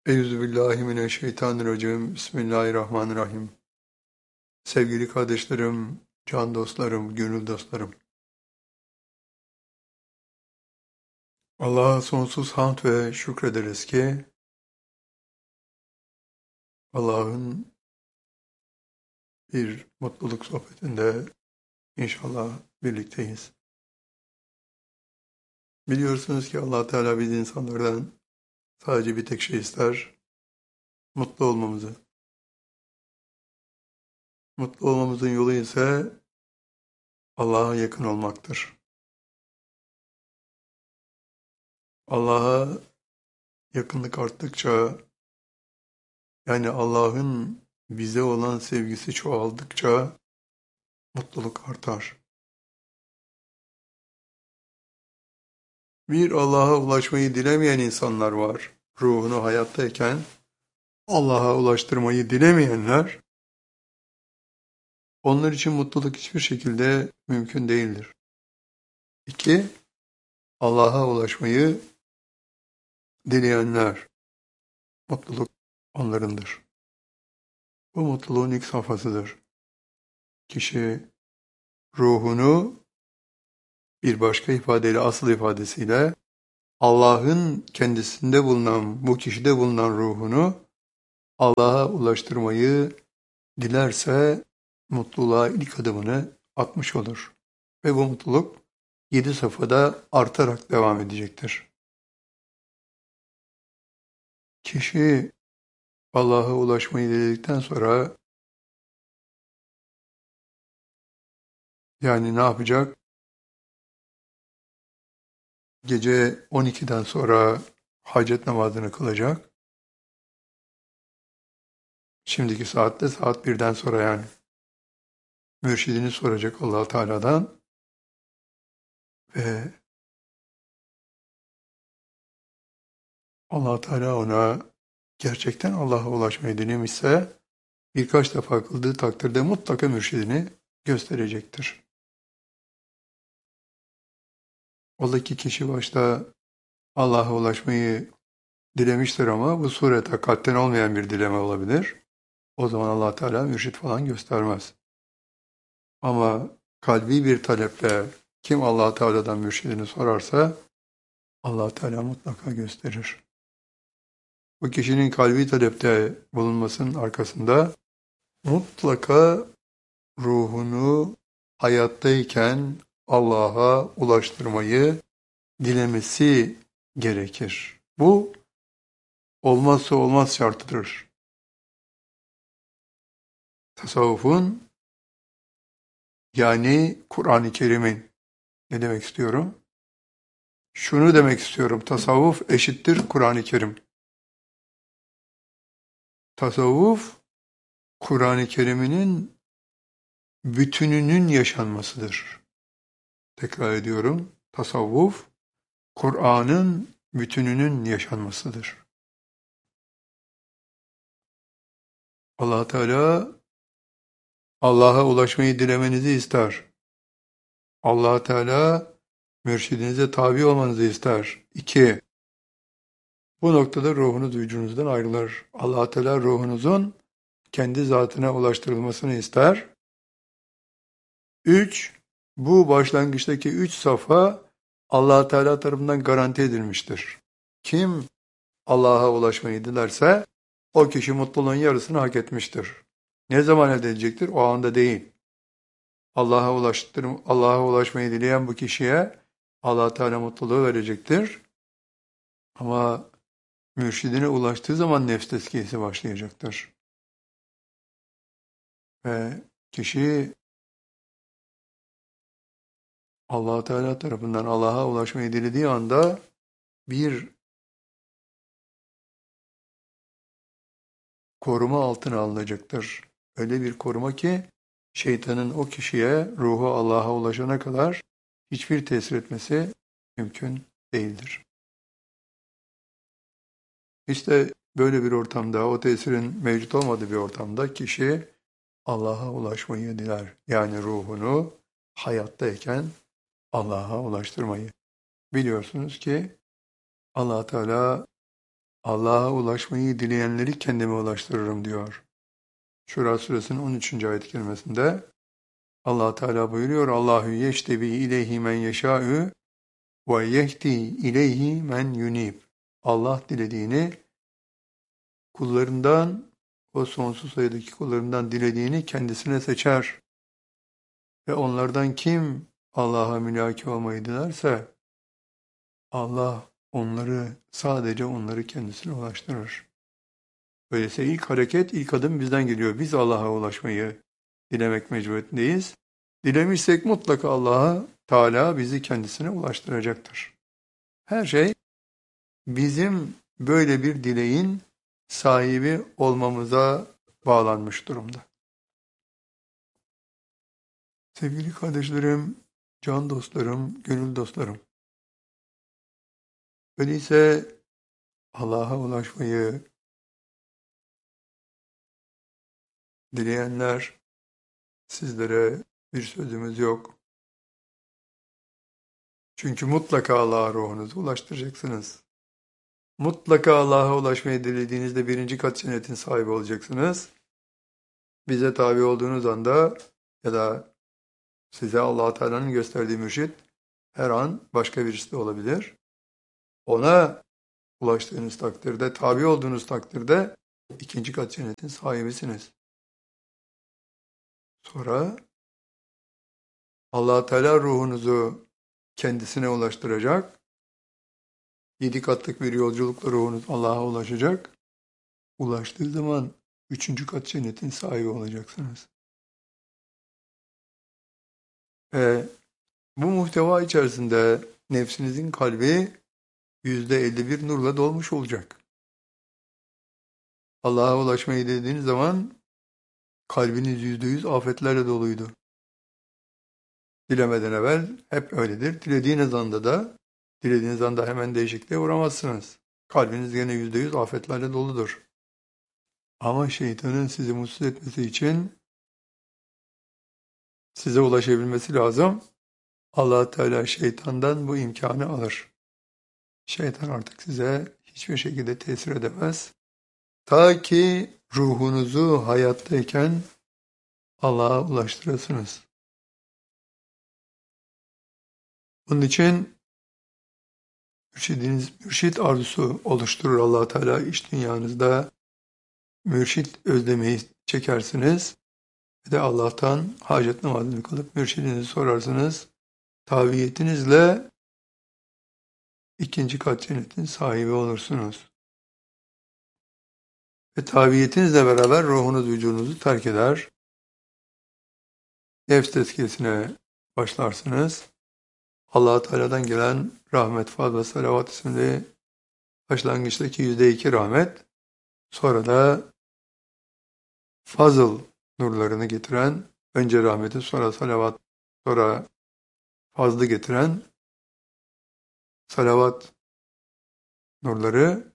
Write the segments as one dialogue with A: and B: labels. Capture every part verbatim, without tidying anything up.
A: Euzubillahimineşşeytanirracim. Bismillahirrahmanirrahim. Sevgili kardeşlerim, can dostlarım, gönül dostlarım. Allah'a sonsuz hamd ve şükrederiz ki Allah'ın bir mutluluk sohbetinde inşallah birlikteyiz. Biliyorsunuz ki Allah Teala biz insanlardan sadece bir tek şey ister, mutlu olmamızı. Mutlu olmamızın yolu ise Allah'a yakın olmaktır. Allah'a yakınlık arttıkça, yani Allah'ın bize olan sevgisi çoğaldıkça mutluluk artar. Bir Allah'a ulaşmayı dilemeyen insanlar var. Ruhunu hayattayken Allah'a ulaştırmayı dilemeyenler, onlar için mutluluk hiçbir şekilde mümkün değildir. İki, Allah'a ulaşmayı dileyenler, mutluluk onlarındır. Bu mutluluğun ilk safhasıdır. Kişi ruhunu bir başka ifadeyle, asıl ifadesiyle Allah'ın kendisinde bulunan, bu kişide bulunan ruhunu Allah'a ulaştırmayı dilerse mutluluğa ilk adımını atmış olur. Ve bu mutluluk yedi safhada artarak devam edecektir. Kişi Allah'a ulaşmayı diledikten sonra yani ne yapacak? Gece on ikiden sonra hacet namazını kılacak. Şimdiki saatte saat birden sonra yani. Mürşidini soracak Allah Teala'dan ve Allah Teala ona gerçekten Allah'a ulaşmayı dilemişse birkaç defa kıldığı takdirde mutlaka mürşidini gösterecektir. Ola ki kişi başta Allah'a ulaşmayı dilemiştir ama bu surete kalpten olmayan bir dileme olabilir. O zaman Allah Teala mürşit falan göstermez. Ama kalbi bir taleple kim Allah Teala'dan mürşidini sorarsa Allah Teala mutlaka gösterir. Bu kişinin kalbi talepte bulunmasının arkasında mutlaka ruhunu hayattayken Allah'a ulaştırmayı dilemesi gerekir. Bu olmazsa olmaz şartıdır. Tasavvufun yani Kur'an-ı Kerim'in ne demek istiyorum? Şunu demek istiyorum. Tasavvuf eşittir Kur'an-ı Kerim. Tasavvuf Kur'an-ı Kerim'in bütününün yaşanmasıdır. Tekrar ediyorum. Tasavvuf Kur'an'ın bütününün yaşanmasıdır. Allah Teala Allah'a ulaşmayı dilemenizi ister. Allah Teala mürşidinize tabi olmanızı ister. İki, bu noktada ruhunuz vücudunuzdan ayrılır. Allah Teala ruhunuzun kendi zatına ulaştırılmasını ister. Üç, bu başlangıçtaki üç safha Allah Teala tarafından garanti edilmiştir. Kim Allah'a ulaşmayı dilerse o kişi mutluluğun yarısını hak etmiştir. Ne zaman elde edecektir? O anda değil. Allah'a ulaştır, Allah'a ulaşmayı dileyen bu kişiye Allah Teala mutluluğu verecektir. Ama mürşidine ulaştığı zaman nefs tezkiyesi başlayacaktır. Ve kişi Allah Teala tarafından Allah'a ulaşmayı dilediği anda bir koruma altına alınacaktır. Öyle bir koruma ki şeytanın o kişiye ruhu Allah'a ulaşana kadar hiçbir tesir etmesi mümkün değildir. İşte böyle bir ortamda, o tesirin mevcut olmadığı bir ortamda kişi Allah'a ulaşmayı diler. Yani ruhunu hayattayken Allah'a ulaştırmayı. Biliyorsunuz ki Allah Teala Allah'a ulaşmayı dileyenleri kendime ulaştırırım diyor. Şura suresinin on üçüncü ayet-i kerimesinde Allah Teala buyuruyor: Allahu yeştebi ileyhi men yeşâ'ü ve yehdi ileyhi men yunib. Allah dilediğini kullarından, o sonsuz sayıdaki kullarından dilediğini kendisine seçer. Ve onlardan kim Allah'a mülaki olmayı dilerse Allah onları, sadece onları kendisine ulaştırır. Öyleyse ilk hareket, ilk adım bizden geliyor. Biz Allah'a ulaşmayı dilemek mecburiyetindeyiz. Dilemişsek mutlaka Allah'a Teala bizi kendisine ulaştıracaktır. Her şey bizim böyle bir dileğin sahibi olmamıza bağlanmış durumda. Sevgili kardeşlerim, can dostlarım, gönül dostlarım. Öyleyse Allah'a ulaşmayı dileyenler, sizlere bir sözümüz yok. Çünkü mutlaka Allah'a ruhunuzu ulaştıracaksınız. Mutlaka Allah'a ulaşmayı dilediğinizde birinci kat cennetin sahibi olacaksınız. Bize tabi olduğunuz anda ya da size Allah Teala'nın gösterdiği mürşit her an başka birisi de olabilir. Ona ulaştığınız takdirde, tabi olduğunuz takdirde ikinci kat cennetin sahibisiniz. Sonra Allah Teala ruhunuzu kendisine ulaştıracak. Yedi katlık bir yolculukla ruhunuz Allah'a ulaşacak. Ulaştığı zaman üçüncü kat cennetin sahibi olacaksınız. Ve bu muhteva içerisinde nefsinizin kalbi yüzde elli bir nurla dolmuş olacak. Allah'a ulaşmayı dediğiniz zaman kalbiniz yüzde yüz afetlerle doluydu. Dilemeden evvel hep öyledir. Dilediğiniz anda da, dilediğiniz anda hemen değişikliğe uğramazsınız. Kalbiniz gene yüzde yüz afetlerle doludur. Ama şeytanın sizi mutsuz etmesi için size ulaşabilmesi lazım. Allah Teala şeytandan bu imkanı alır. Şeytan artık size hiçbir şekilde tesir edemez. Ta ki ruhunuzu hayattayken Allah'a ulaştırasınız. Bunun için mürşidiniz, mürşit arzusu oluşturur Allah Teala iç dünyanızda. Mürşit özlemeyi çekersiniz. Ve de Allah'tan hacet namazını kılıp mürşidinizi sorarsınız. Tabiyetinizle ikinci kat cennetin sahibi olursunuz. Ve tabiyetinizle beraber ruhunuz vücudunuzu terk eder. Nefs tezkiyesine başlarsınız. Allah-u Teala'dan gelen rahmet, faz ve salavat isimli başlangıçtaki yüzde iki rahmet, sonra da fazıl nurlarını getiren, önce rahmeti, sonra salavat, sonra fazlı getiren salavat nurları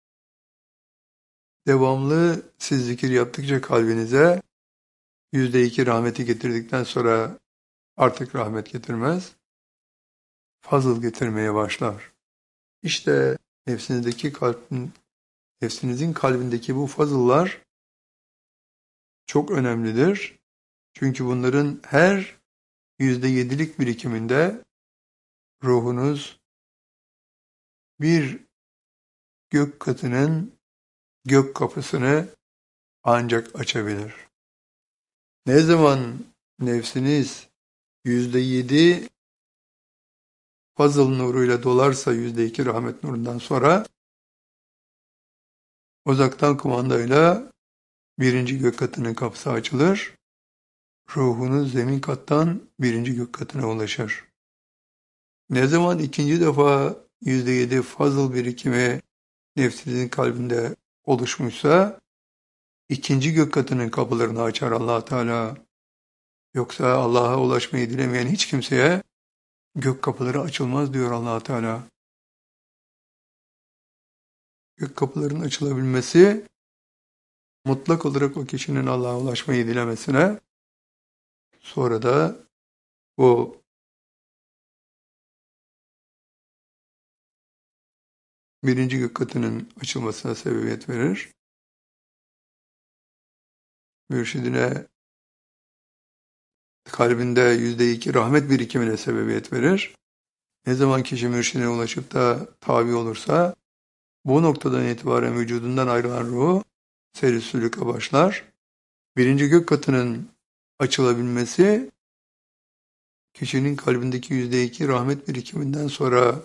A: devamlı siz zikir yaptıkça kalbinize yüzde iki rahmeti getirdikten sonra artık rahmet getirmez, fazıl getirmeye başlar. İşte nefsinizdeki kalbin, nefsinizin kalbindeki bu fazıllar çok önemlidir. Çünkü bunların her yüzde yedilik birikiminde ruhunuz bir gök katının gök kapısını ancak açabilir. Ne zaman nefsiniz yüzde yedi fazıl nuruyla dolarsa yüzde iki rahmet nurundan sonra uzaktan kumandayla birinci gök katının kapısı açılır. Ruhunuz zemin kattan birinci gök katına ulaşır. Ne zaman ikinci defa yüzde yedi fazıl birikimi nefsinizin kalbinde oluşmuşsa ikinci gök katının kapılarını açar Allah Teala. Yoksa Allah'a ulaşmayı dilemeyen hiç kimseye gök kapıları açılmaz diyor Allah Teala. Gök kapılarının açılabilmesi mutlak olarak o kişinin Allah'a ulaşmayı dilemesine, sonra da o birinci gök katının açılmasına sebebiyet verir. Mürşidine kalbinde yüzde iki rahmet birikimine sebebiyet verir. Ne zaman kişi mürşidine ulaşıp da tabi olursa, bu noktadan itibaren vücudundan ayrılan ruhu seyri sülüke başlar. Birinci gök katının açılabilmesi, kişinin kalbindeki yüzde iki rahmet birikiminden sonra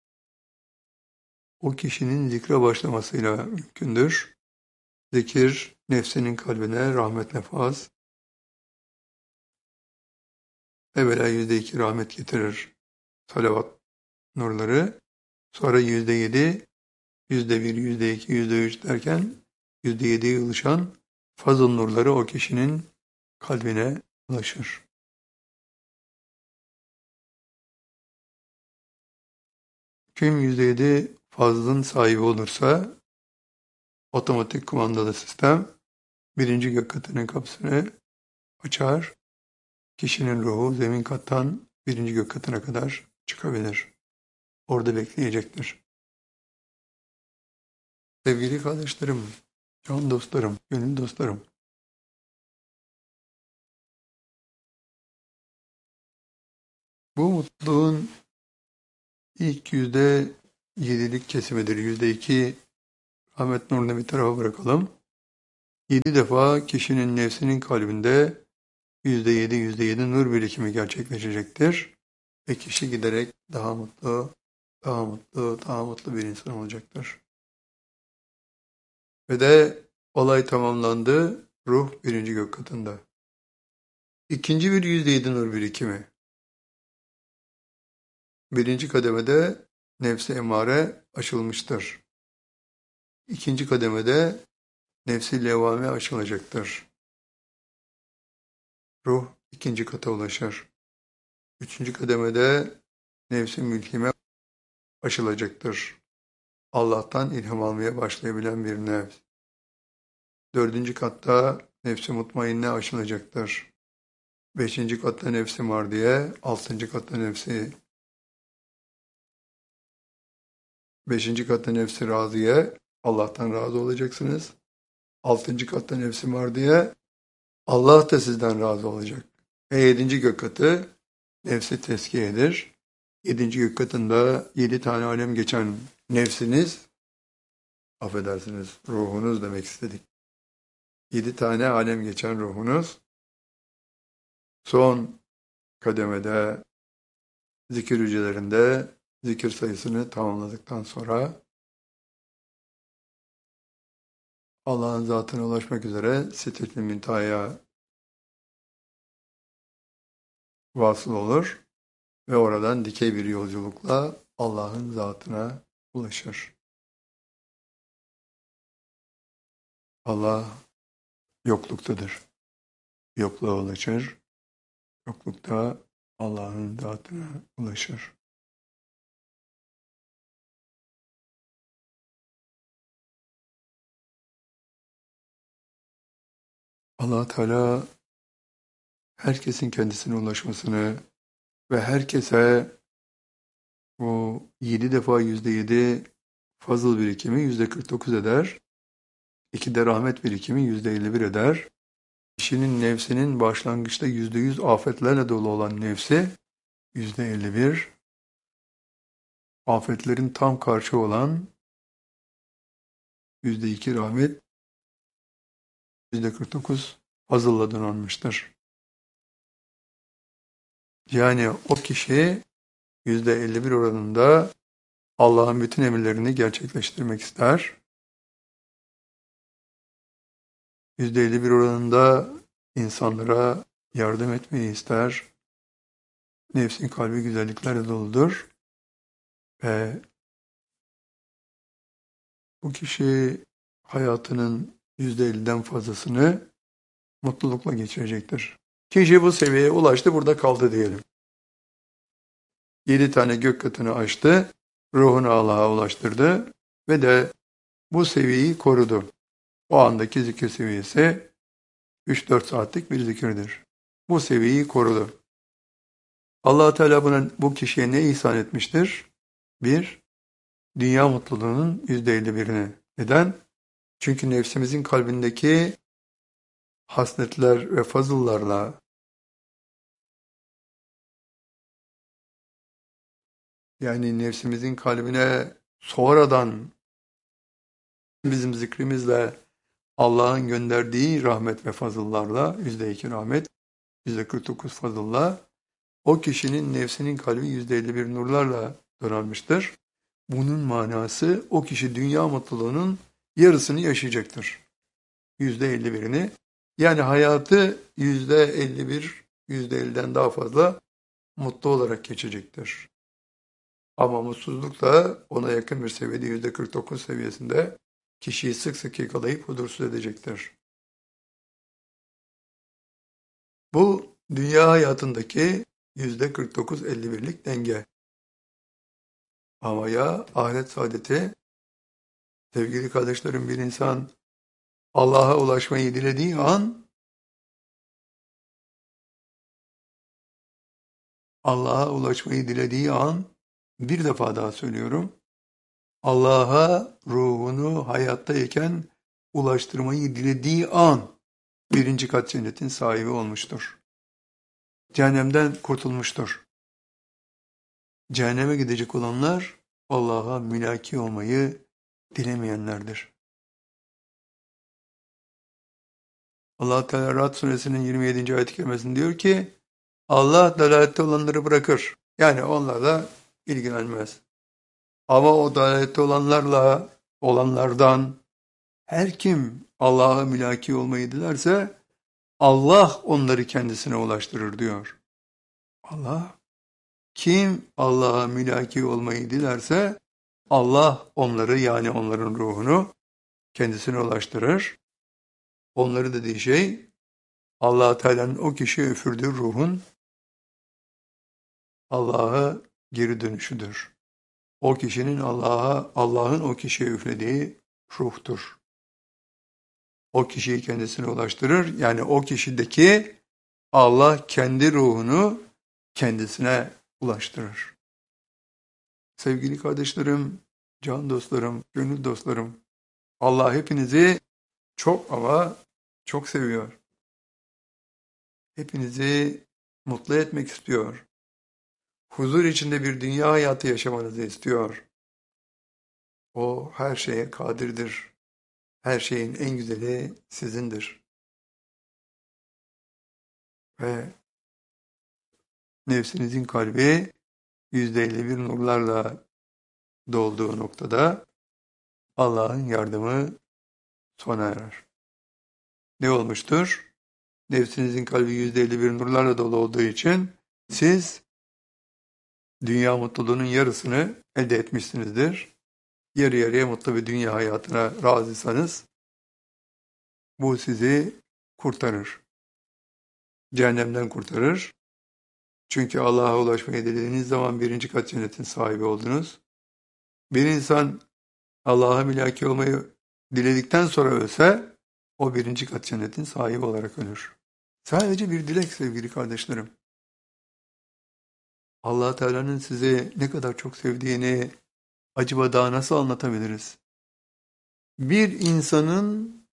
A: o kişinin zikre başlamasıyla mümkündür. Zikir, nefsinin kalbine rahmet nefaz, evvela yüzde iki rahmet getirir salavat nurları, sonra yüzde yedi, yüzde bir, yüzde iki, yüzde üç derken yüzde yediye ulaşan fazıl nurları o kişinin kalbine ulaşır. Kim yüzde yedi fazlın sahibi olursa, otomatik kumandalı sistem birinci gök katının kapısını açar. Kişinin ruhu zemin kattan birinci gök katına kadar çıkabilir. Orada bekleyecektir. Sevgili kardeşlerim, can dostlarım, gönül dostlarım. Bu mutluluğun ilk yüzde yedilik kesimidir. Yüzde iki rahmet nurunu bir tarafa bırakalım. Yedi defa kişinin nefsinin kalbinde yüzde yedi, yüzde yedi nur birikimi gerçekleşecektir. Ve kişi giderek daha mutlu, daha mutlu, daha mutlu bir insan olacaktır. Ve de olay tamamlandı, ruh birinci gök katında. İkinci bir yüzde yedi nur birikimi. Birinci kademede nefsi emare aşılmıştır. İkinci kademede nefsi levvame aşılacaktır. Ruh ikinci kata ulaşır. Üçüncü kademede nefsi mülhime aşılacaktır. Allah'tan ilham almaya başlayabilen bir nefs. Dördüncü katta nefsi mutmainne aşılacaktır. Beşinci katta nefsi mardiye, altıncı katta nefsi Beşinci katta nefsi raziye, Allah'tan razı olacaksınız. Altıncı katta nefsi mardiye, Allah da sizden razı olacak. Ve yedinci gök katı nefsi teskiyedir. Yedinci gök katında yedi tane alem geçen nefsiniz, affedersiniz, ruhunuz demek istedik. Yedi tane alem geçen ruhunuz, son kademede zikir hücrelerinde zikir sayısını tamamladıktan sonra Allah'ın zatına ulaşmak üzere Sidret-i Münteha'ya vasıl olur ve oradan dikey bir yolculukla Allah'ın zatına ulaşır. Allah yokluktadır. Yokluğa ulaşır. Yoklukta Allah'ın zatına ulaşır. Allah Teala herkesin kendisine ulaşmasını ve herkese bu yedi defa yüzde yedi fazıl birikimi yüzde kırk dokuz eder. İki de rahmet birikimi yüzde elli bir eder. Kişinin nefsinin başlangıçta yüzde yüz afetlerle dolu olan nefsi yüzde elli bir, afetlerin tam karşı olan yüzde iki rahmet, yüzde kırk dokuz fazılla donanmıştır. Yani o kişi yüzde elli bir oranında Allah'ın bütün emirlerini gerçekleştirmek ister. yüzde elli bir oranında insanlara yardım etmeyi ister. Nefsin kalbi güzelliklerle doludur. Ve bu kişi hayatının yüzde elliden fazlasını mutlulukla geçirecektir. Kişi bu seviyeye ulaştı, burada kaldı diyelim. Yedi tane gök katını aştı, ruhunu Allah'a ulaştırdı ve de bu seviyeyi korudu. O andaki zikir seviyesi üç dört saatlik bir zikirdir. Bu seviyeyi korudu. Allah Teala buna, bu kişiye ne ihsan etmiştir? Bir, dünya mutluluğunun yüzde elli birini. Neden? Çünkü nefsimizin kalbindeki hasletler ve fazıllarla, yani nefsimizin kalbine sonradan bizim zikrimizle Allah'ın gönderdiği rahmet ve fazıllarla, yüzde iki rahmet, yüzde kırk dokuz fazılla, o kişinin nefsinin kalbi yüzde elli bir nurlarla donanmıştır. Bunun manası o kişi dünya mutluluğunun yarısını yaşayacaktır. yüzde elli birini. Yani hayatı yüzde elli bir, yüzde elliden daha fazla mutlu olarak geçecektir. Ama mutsuzluk da ona yakın bir seviyede yüzde kırk dokuz seviyesinde kişiyi sık sık yakalayıp huzursuz edecektir. Bu dünya hayatındaki yüzde kırk dokuz elli birlik denge. Ama ya ahiret saadeti, sevgili kardeşlerim, bir insan Allah'a ulaşmayı dilediği an, Allah'a ulaşmayı dilediği an, bir defa daha söylüyorum, Allah'a ruhunu hayattayken ulaştırmayı dilediği an birinci kat cennetin sahibi olmuştur. Cehennemden kurtulmuştur. Cehenneme gidecek olanlar Allah'a mülaki olmayı dilemeyenlerdir. Allah Teala Ra'd suresinin yirmi yedinci ayet-i kerimesinde diyor ki, Allah dalalette olanları bırakır. Yani onlarla ilgilenmez. Ama o dalalette olanlarla, olanlardan her kim Allah'a mülaki olmayı dilerse Allah onları kendisine ulaştırır diyor. Allah, kim Allah'a mülaki olmayı dilerse Allah onları, yani onların ruhunu kendisine ulaştırır. Onları dediği şey Allah Teala'nın o kişiye üfürdüğü ruhun Allah'a geri dönüşüdür. O kişinin Allah'a, Allah'ın o kişiye üflediği ruhtur. O kişiyi kendisine ulaştırır. Yani o kişideki Allah kendi ruhunu kendisine ulaştırır. Sevgili kardeşlerim, can dostlarım, gönül dostlarım, Allah hepinizi çok ama çok seviyor. Hepinizi mutlu etmek istiyor. Huzur içinde bir dünya hayatı yaşamanızı istiyor. O her şeye kadirdir. Her şeyin en güzeli sizindir. Ve nefsinizin kalbi yüzde elli bir nurlarla dolduğu noktada Allah'ın yardımı sona erer. Ne olmuştur? Nefsinizin kalbi yüzde elli bir nurlarla dolu olduğu için siz dünya mutluluğunun yarısını elde etmişsinizdir. Yarı yarıya mutlu bir dünya hayatına razıysanız bu sizi kurtarır. Cehennemden kurtarır. Çünkü Allah'a ulaşmayı dilediğiniz zaman birinci kat cennetin sahibi oldunuz. Bir insan Allah'a mülaki olmayı diledikten sonra ölse o birinci kat cennetin sahibi olarak ölür. Sadece bir dilek sevgili kardeşlerim. Allah Teala'nın sizi ne kadar çok sevdiğini acaba daha nasıl anlatabiliriz? Bir insanın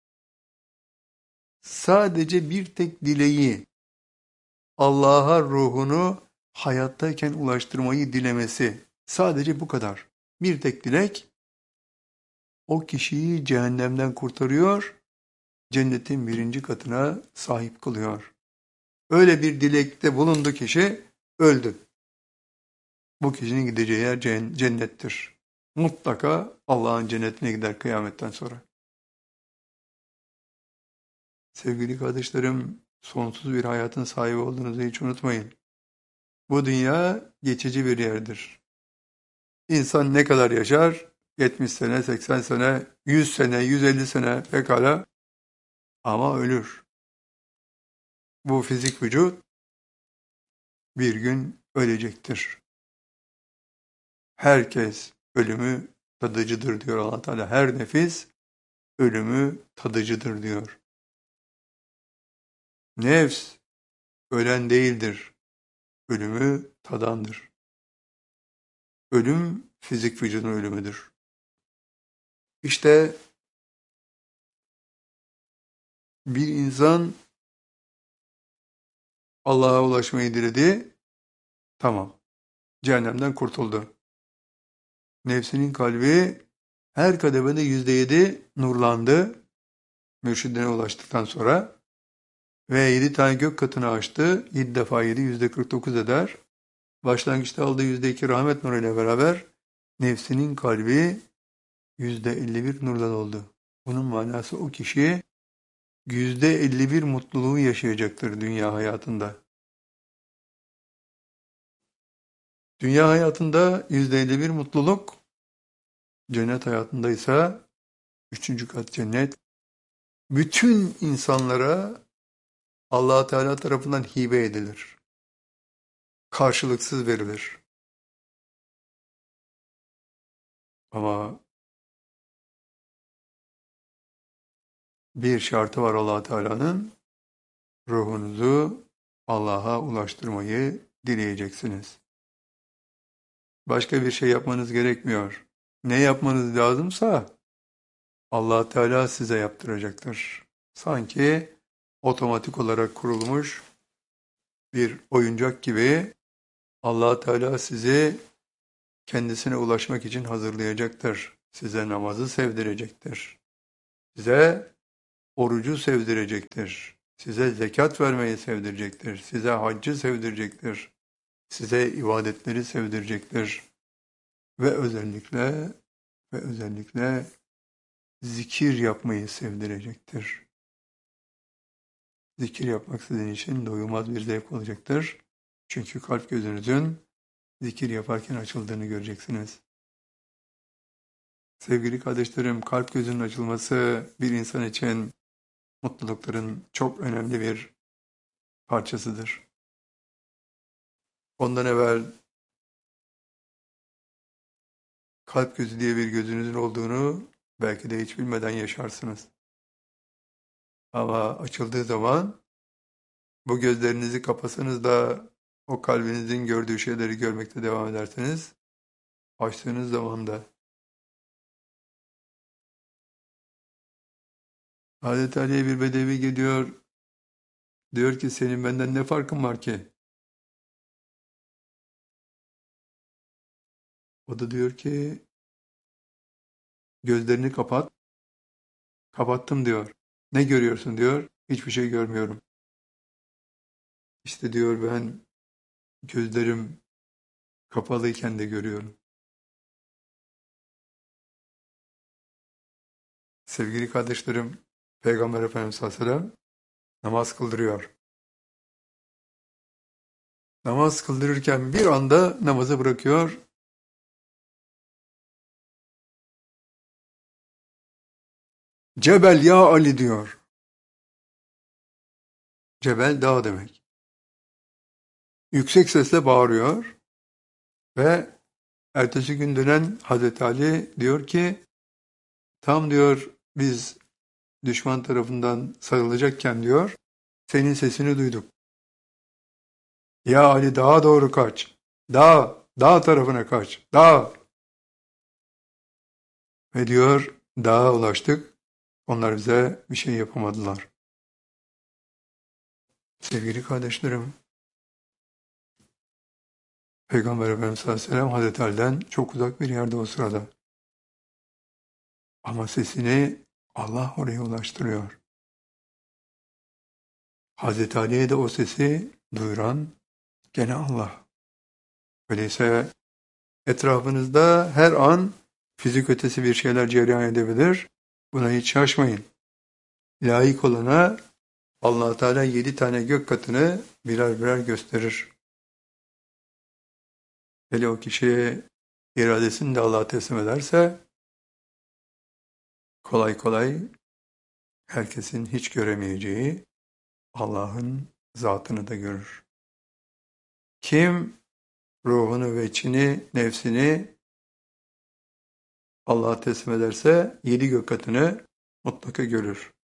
A: sadece bir tek dileği Allah'a ruhunu hayattayken ulaştırmayı dilemesi. Sadece bu kadar. Bir tek dilek o kişiyi cehennemden kurtarıyor, cennetin birinci katına sahip kılıyor. Öyle bir dilekte bulundu kişi, öldü. Bu kişinin gideceği yer cennettir. Mutlaka Allah'ın cennetine gider kıyametten sonra. Sevgili kardeşlerim, sonsuz bir hayatın sahibi olduğunuzu hiç unutmayın. Bu dünya geçici bir yerdir. İnsan ne kadar yaşar? yetmiş sene, seksen sene, yüz sene, yüz elli sene pekala, ama ölür. Bu fizik vücut bir gün ölecektir. Herkes ölümü tadıcıdır diyor Allah Teala. Her nefis ölümü tadıcıdır diyor. Nefs ölen değildir. Ölümü tadandır. Ölüm fizik vücudun ölümüdür. İşte bir insan Allah'a ulaşmayı diledi, tamam, cehennemden kurtuldu. Nefsinin kalbi her kademede yüzde yedi nurlandı, mürşidine ulaştıktan sonra ve yedi tane gök katını açtı. Yedi defa yedi, yüzde kırk dokuz eder. Başlangıçta aldığı yüzde iki rahmet nuruyla beraber nefsinin kalbi yüzde elli bir nurlan oldu. Bunun manası o kişi yüzde elli bir mutluluğu yaşayacaktır dünya hayatında. Dünya hayatında yüzde elli bir mutluluk, cennet hayatında ise üçüncü kat cennet. Bütün insanlara Allah Teala tarafından hibe edilir. Karşılıksız verilir. Ama bir şartı var Allah Teala'nın, ruhunuzu Allah'a ulaştırmayı dileyeceksiniz. Başka bir şey yapmanız gerekmiyor. Ne yapmanız lazımsa Allah Teala size yaptıracaktır. Sanki otomatik olarak kurulmuş bir oyuncak gibi Allah Teala sizi kendisine ulaşmak için hazırlayacaktır. Size namazı sevdirecektir. Size orucu sevdirecektir. Size zekat vermeyi sevdirecektir. Size haccı sevdirecektir. Size ibadetleri sevdirecektir. Ve özellikle ve özellikle zikir yapmayı sevdirecektir. Zikir yapmak sizin için doyulmaz bir zevk olacaktır. Çünkü kalp gözünüzün zikir yaparken açıldığını göreceksiniz. Sevgili kardeşlerim, kalp gözünün açılması bir insan için mutlulukların çok önemli bir parçasıdır. Ondan evvel kalp gözü diye bir gözünüzün olduğunu belki de hiç bilmeden yaşarsınız. Ama açıldığı zaman bu gözlerinizi kapasanız da o kalbinizin gördüğü şeyleri görmekte devam ederseniz, açtığınız zaman da Hazreti Ali'ye bir bedevi geliyor, diyor ki senin benden ne farkın var ki? O da diyor ki gözlerini kapat. Kapattım diyor. Ne görüyorsun diyor. Hiçbir şey görmüyorum. İşte diyor ben gözlerim kapalıyken de görüyorum. Sevgili kardeşlerim, Peygamber Efendimiz sallallahu aleyhi ve sellem namaz kıldırıyor. Namaz kıldırırken bir anda namazı bırakıyor. Cebel ya Ali diyor. Cebel dağ demek. Yüksek sesle bağırıyor ve ertesi gün dönen Hazreti Ali diyor ki tam diyor biz düşman tarafından sarılacakken diyor senin sesini duyduk. Ya Ali dağa doğru kaç. Dağ, dağ tarafına kaç. Dağ. Ve diyor dağa ulaştık. Onlar bize bir şey yapamadılar. Sevgili kardeşlerim, Peygamber Efendimiz sallallahu aleyhi ve sellem Hazreti Ali'den çok uzak bir yerde o sırada. Ama sesini Allah oraya ulaştırıyor. Hazreti Ali'ye de o sesi duyuran gene Allah. Öyleyse etrafınızda her an fizik ötesi bir şeyler cereyan edebilir. Buna hiç şaşmayın. Layık olana Allah Teala yedi tane gök katını birer birer gösterir. Hele o kişiye iradesini de Allah'a teslim ederse kolay kolay herkesin hiç göremeyeceği Allah'ın zatını da görür. Kim ruhunu ve içini, nefsini Allah'a teslim ederse yedi gök katını mutlaka görür.